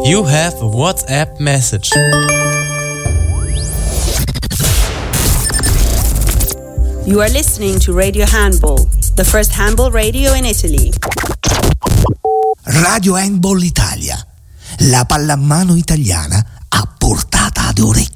You have a WhatsApp message. You are listening to Radio Handball, the first handball radio in Italy. Radio Handball Italia, la pallamano italiana a portata d'orecchio.